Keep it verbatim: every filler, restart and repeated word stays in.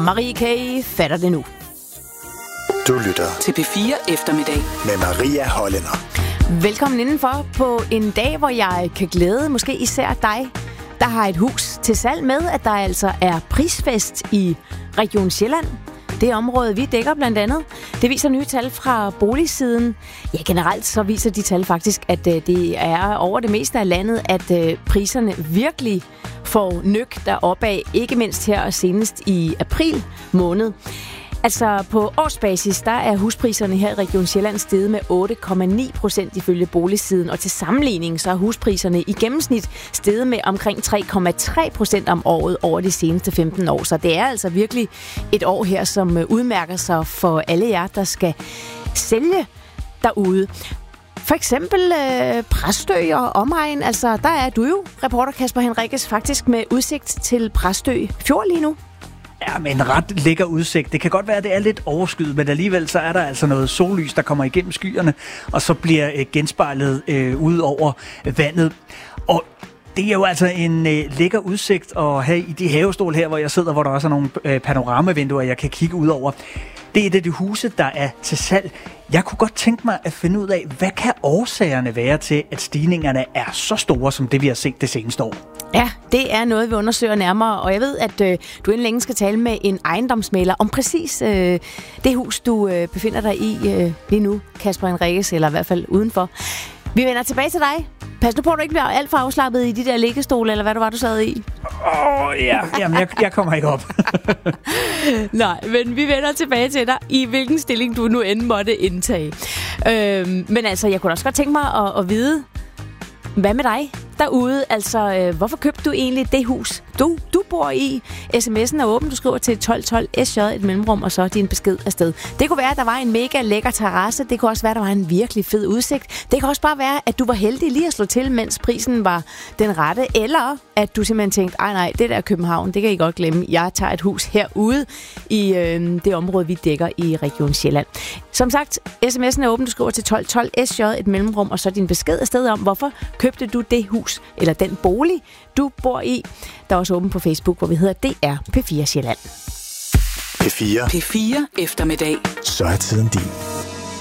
Marie K. fatter det nu. Du lytter til P fire Eftermiddag med Maria Hollænder. Velkommen indenfor på en dag, hvor jeg kan glæde måske især dig, der har et hus til salg med, at der altså er prisfest i Region Sjælland. Det område, vi dækker blandt andet. Det viser nye tal fra boligsiden. Ja, generelt så viser de tal faktisk, at det er over det meste af landet, at priserne virkelig får nyk deroppe af. Ikke mindst her og senest i april måned. Altså på årsbasis, der er huspriserne her i Region Sjælland steget med otte komma ni procent ifølge boligsiden. Og til sammenligning, så er huspriserne i gennemsnit steget med omkring tre komma tre procent om året over de seneste femten år. Så det er altså virkelig et år her, som udmærker sig for alle jer, der skal sælge derude. For eksempel øh, Præstø og omegn. Altså, der er du jo, reporter Kasper Henriques, faktisk med udsigt til Præstø Fjord lige nu. Ja, men en ret lækker udsigt. Det kan godt være, at det er lidt overskyet, men alligevel så er der altså noget sollys, der kommer igennem skyerne, og så bliver øh, genspejlet øh, ud over vandet. Og det er jo altså en øh, lækker udsigt at have i de havestol her, hvor jeg sidder, hvor der også er nogle øh, panoramavinduer, jeg kan kigge ud over. Det er et af de huse, der er til salg. Jeg kunne godt tænke mig at finde ud af, hvad kan årsagerne være til, at stigningerne er så store, som det vi har set det seneste år? Ja, det er noget, vi undersøger nærmere, og jeg ved, at øh, du inden længe skal tale med en ejendomsmægler om præcis øh, det hus, du øh, befinder dig i øh, lige nu, Kasper Henriques, eller i hvert fald udenfor. Vi vender tilbage til dig. Pas nu på, at du ikke bliver alt for afslappet i de der liggestole, eller hvad det var, du sad i. Åh, oh, ja. Jamen, jeg, jeg kommer ikke op. Nej, men vi vender tilbage til dig, i hvilken stilling du nu end måtte indtage. Øhm, men altså, jeg kunne også godt tænke mig at, at vide, hvad med dig derude? Altså, øh, hvorfor købte du egentlig det hus, du, du bor i? sms'en er åben, du skriver til tolv tolv S J, et mellemrum, og så din besked afsted. Det kunne være, at der var en mega lækker terrasse. Det kunne også være, at der var en virkelig fed udsigt. Det kan også bare være, at du var heldig lige at slå til, mens prisen var den rette. Eller at du simpelthen tænkte, ej nej, det der København, det kan I godt glemme. Jeg tager et hus herude i øh, det område, vi dækker i Region Sjælland. Som sagt, sms'en er åben, du skriver til tolv tolv S J, et mellemrum, og så din besked afsted om, hvorfor købte du det hus, eller den bolig, du bor i. Der er også åben på Facebook, hvor vi hedder D R P fire Sjælland. P fire. P fire Eftermiddag. Så er tiden din.